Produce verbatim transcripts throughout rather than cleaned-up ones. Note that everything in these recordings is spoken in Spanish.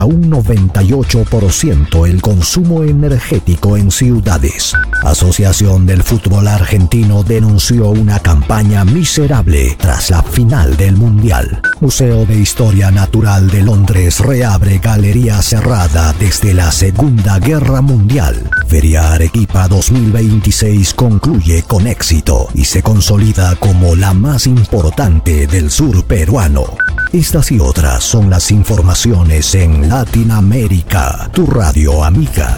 a un noventa y ocho por ciento el consumo energético en ciudades. Asociación del Fútbol Argentino denunció una campaña miserable tras la final del Mundial. Museo de Historia Natural de Londres reabre galería cerrada desde la Segunda Guerra Mundial. Feria Arequipa dos mil veintiséis concluye con éxito y se consolida como la más importante del sur peruano. Estas y otras son las informaciones en Latinoamérica, tu radio amiga.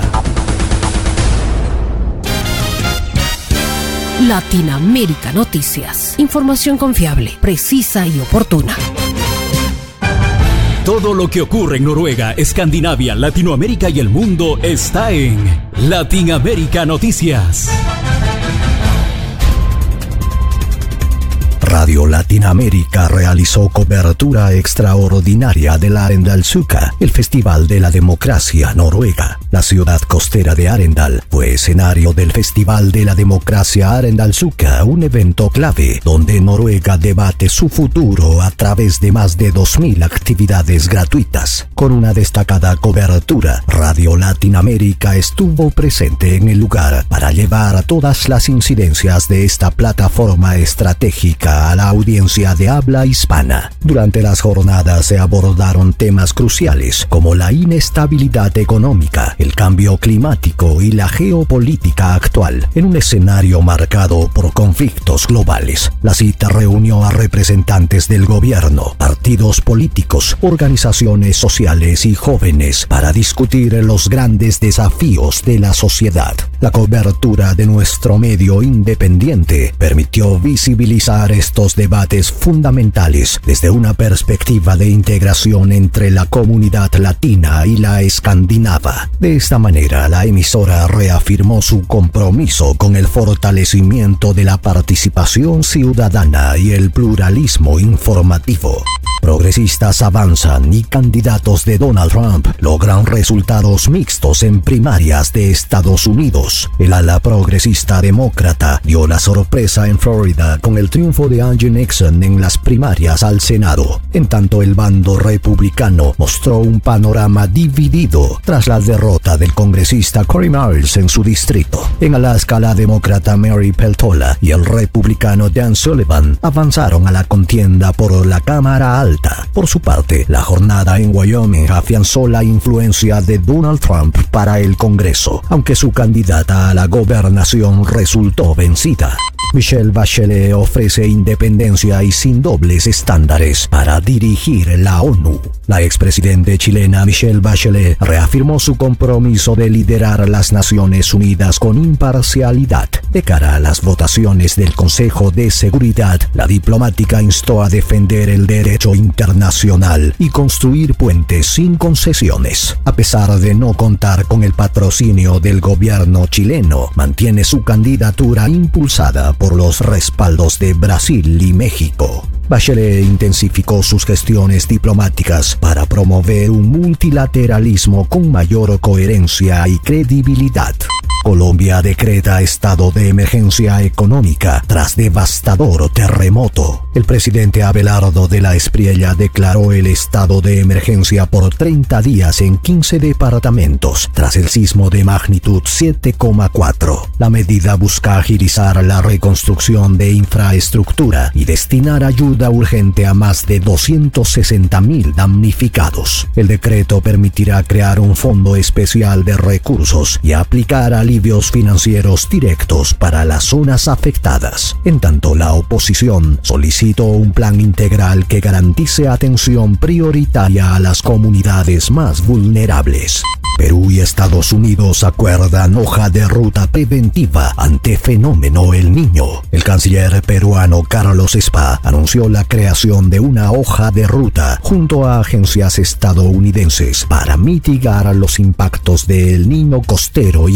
Latinoamérica Noticias. Información confiable, precisa y oportuna. Todo lo que ocurre en Noruega, Escandinavia, Latinoamérica y el mundo está en Latinoamérica Noticias. Radio Latinoamérica realizó cobertura extraordinaria de la Arendalsuka, el Festival de la Democracia Noruega. La ciudad costera de Arendal fue escenario del Festival de la Democracia Arendalsuka, un evento clave donde Noruega debate su futuro a través de más de dos mil actividades gratuitas. Con una destacada cobertura, Radio Latinoamérica estuvo presente en el lugar para llevar todas las incidencias de esta plataforma estratégica a la audiencia de habla hispana. Durante las jornadas se abordaron temas cruciales como la inestabilidad económica, el cambio climático y la geopolítica actual, en un escenario marcado por conflictos globales. La cita reunió a representantes del gobierno, partidos políticos, organizaciones sociales y jóvenes para discutir los grandes desafíos de la sociedad. La cobertura de nuestro medio independiente permitió visibilizar estos debates fundamentales desde una perspectiva de integración entre la comunidad latina y la escandinava. De esta manera, la emisora reafirmó su compromiso con el fortalecimiento de la participación ciudadana y el pluralismo informativo. Progresistas avanzan y candidatos de Donald Trump logran resultados mixtos en primarias de Estados Unidos. El ala progresista demócrata dio la sorpresa en Florida con el triunfo de Andrew Nixon en las primarias al Senado. En tanto, el bando republicano mostró un panorama dividido tras la derrota del congresista Cory Miles en su distrito. En Alaska, la demócrata Mary Peltola y el republicano Dan Sullivan avanzaron a la contienda por la Cámara Alta. Por su parte, la jornada en Wyoming afianzó la influencia de Donald Trump para el Congreso, aunque su candidata a la gobernación resultó vencida. Michelle Bachelet ofrece independencia y sin dobles estándares para dirigir la ONU. La expresidente chilena Michelle Bachelet reafirmó su compromiso de liderar las Naciones Unidas con imparcialidad. De cara a las votaciones del Consejo de Seguridad, la diplomática instó a defender el derecho internacional y construir puentes sin concesiones. A pesar de no contar con el patrocinio del gobierno chileno, mantiene su candidatura impulsada por los respaldos de Brasil y México. Bachelet intensificó sus gestiones diplomáticas para promover un multilateralismo con mayor coherencia y credibilidad. Colombia decreta estado de emergencia económica tras devastador terremoto. El presidente Abelardo de la Espriella declaró el estado de emergencia por treinta días en quince departamentos tras el sismo de magnitud siete coma cuatro. La medida busca agilizar la reconstrucción de infraestructura y destinar ayuda urgente a más de doscientos sesenta mil damnificados. El decreto permitirá crear un fondo especial de recursos y aplicar alivios financieros directos para las zonas afectadas. En tanto, la oposición solicitó un plan integral que garantice atención prioritaria a las comunidades más vulnerables. Perú y Estados Unidos acuerdan hoja de ruta preventiva ante fenómeno El Niño. El canciller peruano Carlos Spa anunció la creación de una hoja de ruta junto a agencias estadounidenses para mitigar los impactos de El Niño costero y global.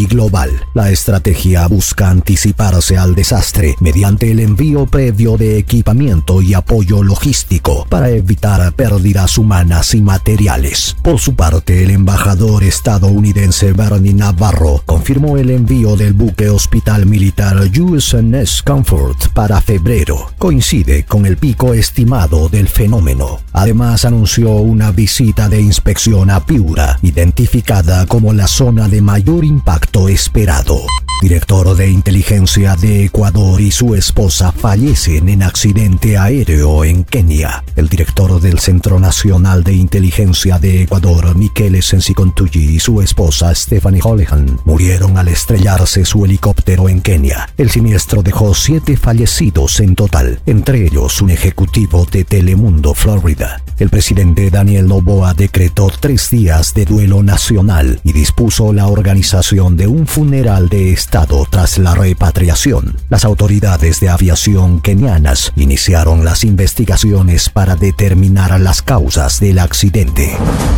nacional. La estrategia busca anticiparse al desastre mediante el envío previo de equipamiento y apoyo logístico para evitar pérdidas humanas y materiales. Por su parte, el embajador estadounidense Bernie Navarro confirmó el envío del buque hospital militar U S N S Comfort para febrero. Coincide con el pico estimado del fenómeno. Además, anunció una visita de inspección a Piura, identificada como la zona de mayor impacto esperado. Director de inteligencia de Ecuador y su esposa fallecen en accidente aéreo en Kenia. El director del Centro Nacional de Inteligencia de Ecuador, Michele Sensicontuyi, y su esposa Stephanie Holohan murieron al estrellarse su helicóptero en Kenia. El siniestro dejó siete fallecidos en total, entre ellos un ejecutivo de Telemundo, Florida. El presidente Daniel Noboa decretó tres días de duelo nacional y dispuso la organización de un funeral de Estado tras la repatriación. Las autoridades de aviación kenianas iniciaron las investigaciones para determinar las causas del accidente.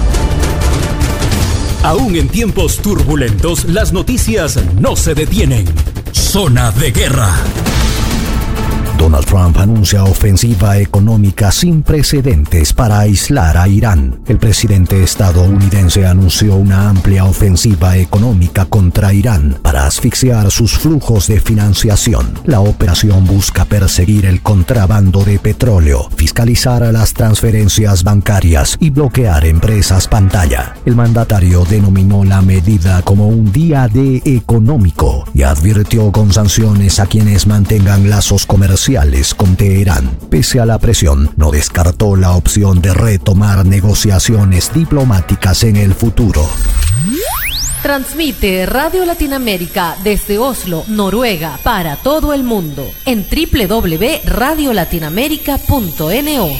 Aún en tiempos turbulentos, las noticias no se detienen. Zona de guerra. Donald Trump anuncia ofensiva económica sin precedentes para aislar a Irán. El presidente estadounidense anunció una amplia ofensiva económica contra Irán para asfixiar sus flujos de financiación. La operación busca perseguir el contrabando de petróleo, fiscalizar las transferencias bancarias y bloquear empresas pantalla. El mandatario denominó la medida como un día D económico y advirtió con sanciones a quienes mantengan lazos comerciales con Teherán. Pese a la presión, no descartó la opción de retomar negociaciones diplomáticas en el futuro. Transmite Radio Latinoamérica desde Oslo, Noruega, para todo el mundo en doble u doble u doble u punto radio latinoamérica punto no.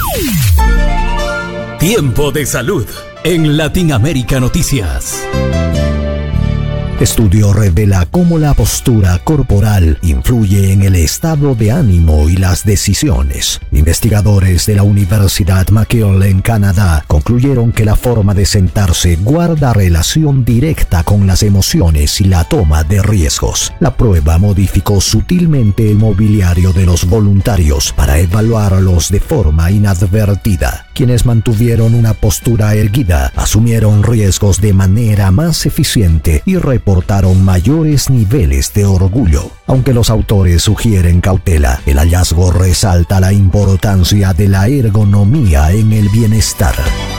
Tiempo de salud en Latinoamérica Noticias. Estudio revela cómo la postura corporal influye en el estado de ánimo y las decisiones. Investigadores de la Universidad McGill en Canadá concluyeron que la forma de sentarse guarda relación directa con las emociones y la toma de riesgos. La prueba modificó sutilmente el mobiliario de los voluntarios para evaluarlos de forma inadvertida. Quienes mantuvieron una postura erguida asumieron riesgos de manera más eficiente y reportaron mayores niveles de orgullo. Aunque los autores sugieren cautela, el hallazgo resalta la importancia de la ergonomía en el bienestar.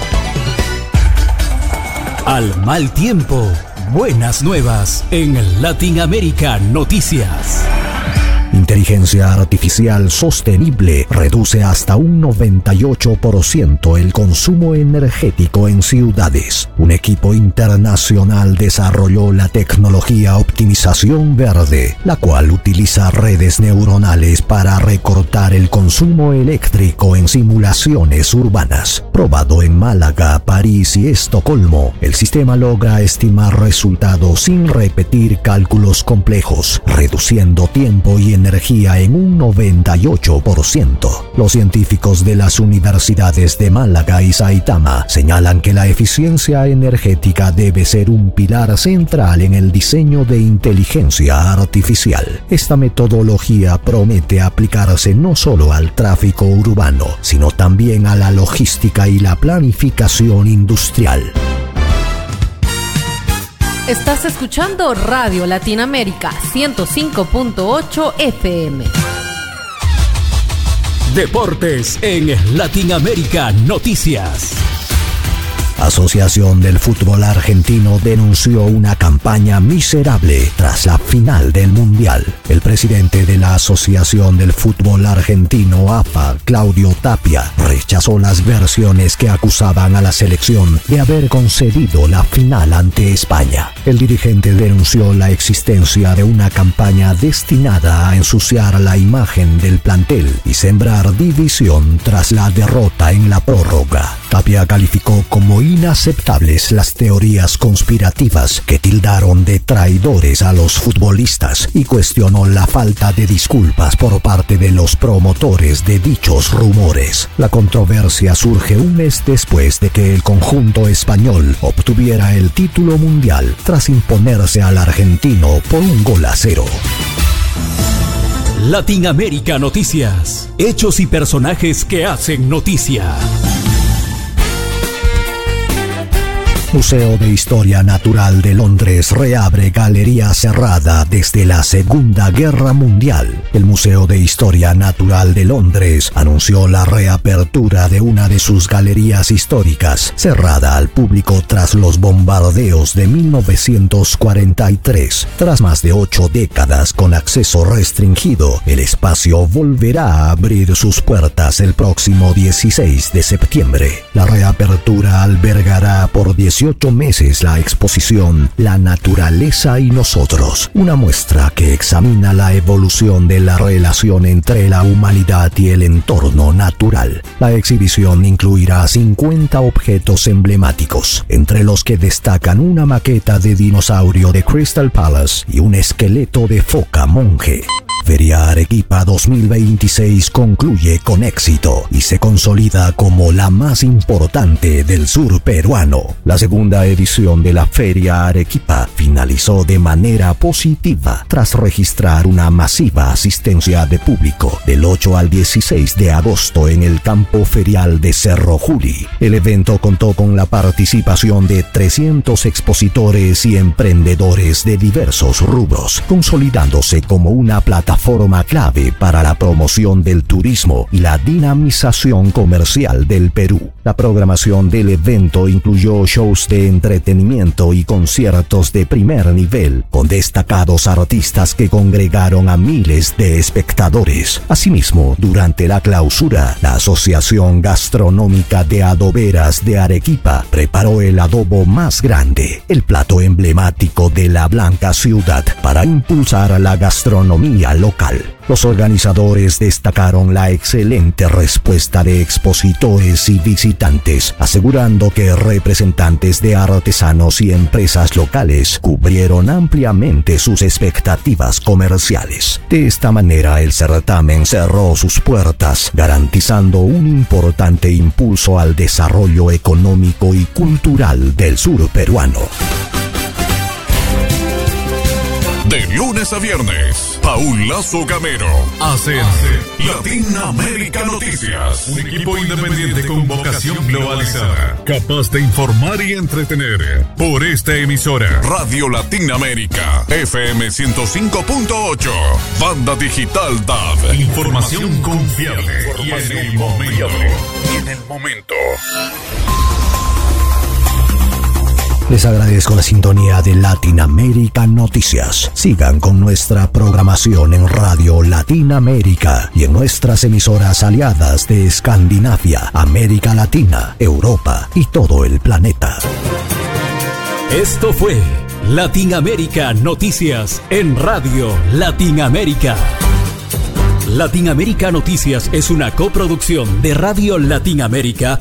Al mal tiempo, buenas nuevas en Latinoamérica Noticias. Inteligencia artificial sostenible reduce hasta un noventa y ocho por ciento el consumo energético en ciudades. Un equipo internacional desarrolló la tecnología optimización verde, la cual utiliza redes neuronales para recortar el consumo eléctrico en simulaciones urbanas. Probado en Málaga, París y Estocolmo, el sistema logra estimar resultados sin repetir cálculos complejos, reduciendo tiempo y energía energía en un noventa y ocho por ciento. Los científicos de las universidades de Málaga y Saitama señalan que la eficiencia energética debe ser un pilar central en el diseño de inteligencia artificial. Esta metodología promete aplicarse no solo al tráfico urbano, sino también a la logística y la planificación industrial. Estás escuchando Radio Latinoamérica ciento cinco punto ocho F M. Deportes en Latinoamérica Noticias. Asociación del Fútbol Argentino denunció una campaña miserable tras la final del Mundial. El presidente de la Asociación del Fútbol Argentino, A F A, Claudio Tapia, rechazó las versiones que acusaban a la selección de haber concedido la final ante España. El dirigente denunció la existencia de una campaña destinada a ensuciar la imagen del plantel y sembrar división tras la derrota en la prórroga. Tapia calificó como como inaceptables las teorías conspirativas que tildaron de traidores a los futbolistas y cuestionó la falta de disculpas por parte de los promotores de dichos rumores. La controversia surge un mes después de que el conjunto español obtuviera el título mundial tras imponerse al argentino por un gol a cero. Latinoamérica Noticias. Hechos y personajes que hacen noticia. Museo de Historia Natural de Londres reabre galería cerrada desde la Segunda Guerra Mundial. El Museo de Historia Natural de Londres anunció la reapertura de una de sus galerías históricas, cerrada al público tras los bombardeos de mil novecientos cuarenta y tres. Tras más de ocho décadas con acceso restringido, el espacio volverá a abrir sus puertas el próximo dieciséis de septiembre. La reapertura albergará por dieciocho meses la exposición La Naturaleza y Nosotros, una muestra que examina la evolución de la relación entre la humanidad y el entorno natural. La exhibición incluirá cincuenta objetos emblemáticos, entre los que destacan una maqueta de dinosaurio de Crystal Palace y un esqueleto de foca monje. Feria Arequipa dos mil veintiséis concluye con éxito y se consolida como la más importante del sur peruano. La segunda edición de la Feria Arequipa finalizó de manera positiva tras registrar una masiva asistencia de público del ocho al dieciséis de agosto en el campo ferial de Cerro Juli. El evento contó con la participación de trescientos expositores y emprendedores de diversos rubros, consolidándose como una plataforma forma clave para la promoción del turismo y la dinamización comercial del Perú. La programación del evento incluyó shows de entretenimiento y conciertos de primer nivel, con destacados artistas que congregaron a miles de espectadores. Asimismo, durante la clausura, la Asociación Gastronómica de Adoberas de Arequipa preparó el adobo más grande, el plato emblemático de la Blanca Ciudad, para impulsar la gastronomía local. Los organizadores destacaron la excelente respuesta de expositores y visitantes, asegurando que representantes de artesanos y empresas locales cubrieron ampliamente sus expectativas comerciales. De esta manera, el certamen cerró sus puertas, garantizando un importante impulso al desarrollo económico y cultural del sur peruano. De lunes a viernes, Paul Lazo Gamero hace Latinoamérica Noticias, un equipo independiente con vocación globalizada, capaz de informar y entretener. Por esta emisora, Radio Latinoamérica, F M ciento cinco punto ocho, banda digital D A B. Información confiable y en el momento. Y en el momento. Les agradezco la sintonía de Latinoamérica Noticias. Sigan con nuestra programación en Radio Latinoamérica y en nuestras emisoras aliadas de Escandinavia, América Latina, Europa y todo el planeta. Esto fue Latinoamérica Noticias en Radio Latinoamérica. Latinoamérica Noticias es una coproducción de Radio Latinoamérica